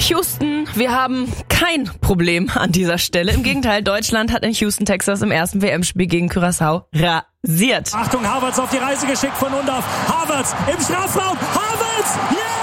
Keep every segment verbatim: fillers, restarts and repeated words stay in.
Houston, wir haben kein Problem an dieser Stelle. Im Gegenteil, Deutschland hat in Houston, Texas im ersten W M-Spiel gegen Curaçao rasiert. Achtung, Havertz auf die Reise geschickt von Undav. Havertz im Strafraum. Havertz!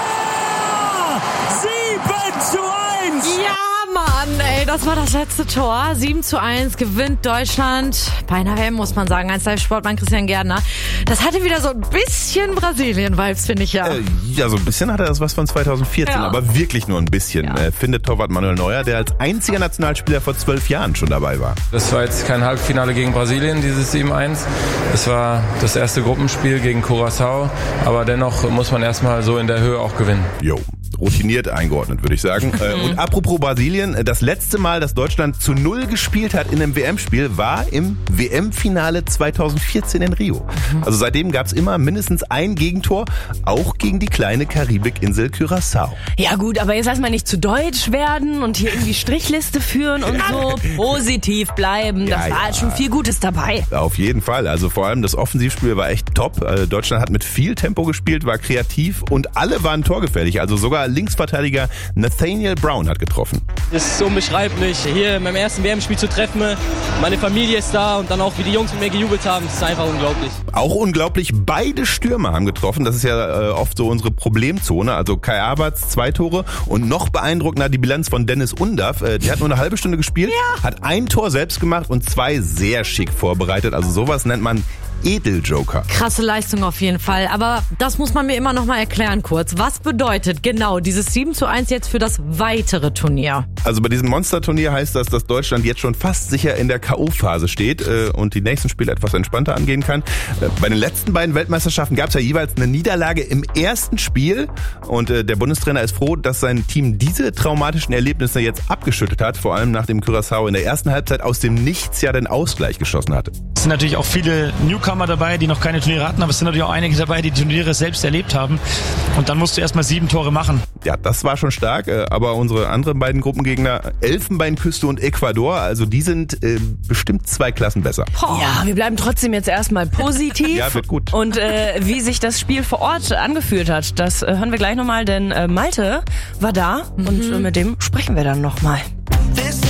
Ja! sieben zu eins! Ja, Mann, ey, das war das letzte Tor. sieben zu eins gewinnt Deutschland. Bei einer W M muss man sagen, als Live-Sportmann Christian Gärtner. Das hatte wieder so ein bisschen Brasilien-Vibes, finde ich ja. Äh, ja, so ein bisschen hatte das was von zweitausendvierzehn, ja. Aber wirklich nur ein bisschen, ja. äh, findet Torwart Manuel Neuer, der als einziger Nationalspieler vor zwölf Jahren schon dabei war. Das war jetzt kein Halbfinale gegen Brasilien, dieses sieben eins. Es war das erste Gruppenspiel gegen Curaçao, aber dennoch muss man erstmal so in der Höhe auch gewinnen. Jo. Routiniert eingeordnet, würde ich sagen. Und apropos Brasilien, das letzte Mal, dass Deutschland zu Null gespielt hat in einem W M-Spiel, war im W M-Finale zweitausendvierzehn in Rio. Also seitdem gab es immer mindestens ein Gegentor, auch gegen die kleine Karibikinsel Curaçao. Ja gut, aber jetzt lass mal nicht zu deutsch werden und hier irgendwie Strichliste führen und so. Positiv bleiben, das ja, war ja. schon viel Gutes dabei. Auf jeden Fall, also vor allem das Offensivspiel war echt top. Deutschland hat mit viel Tempo gespielt, war kreativ und alle waren torgefährlich, also sogar Linksverteidiger Nathaniel Brown hat getroffen. Es ist unbeschreiblich, hier in meinem ersten W M-Spiel zu treffen. Meine Familie ist da und dann auch, wie die Jungs mit mir gejubelt haben, das ist einfach unglaublich. Auch unglaublich, beide Stürmer haben getroffen. Das ist ja äh, oft so unsere Problemzone. Also Kai Havertz, zwei Tore und noch beeindruckender die Bilanz von Dennis Undav. Äh, die hat nur eine halbe Stunde gespielt, ja. Hat ein Tor selbst gemacht und zwei sehr schick vorbereitet. Also sowas nennt man Edeljoker. Krasse Leistung auf jeden Fall. Aber das muss man mir immer noch mal erklären kurz. Was bedeutet genau dieses sieben zu eins jetzt für das weitere Turnier? Also bei diesem Monsterturnier heißt das, dass Deutschland jetzt schon fast sicher in der K O-Phase steht äh, und die nächsten Spiele etwas entspannter angehen kann. Äh, bei den letzten beiden Weltmeisterschaften gab es ja jeweils eine Niederlage im ersten Spiel und äh, der Bundestrainer ist froh, dass sein Team diese traumatischen Erlebnisse jetzt abgeschüttet hat, vor allem nachdem Curaçao in der ersten Halbzeit aus dem Nichts ja den Ausgleich geschossen hatte. Es sind natürlich auch viele Newcomer dabei, die noch keine Turniere hatten, aber es sind natürlich auch einige dabei, die die Turniere selbst erlebt haben. Und dann musst du erstmal sieben Tore machen. Ja, das war schon stark, aber unsere anderen beiden Gruppengegner, Elfenbeinküste und Ecuador, also die sind äh, bestimmt zwei Klassen besser. Ja, wir bleiben trotzdem jetzt erstmal positiv. Ja, wird gut. Und äh, wie sich das Spiel vor Ort angefühlt hat, das äh, hören wir gleich nochmal, denn äh, Malte war da mhm. und äh, mit dem sprechen wir dann nochmal.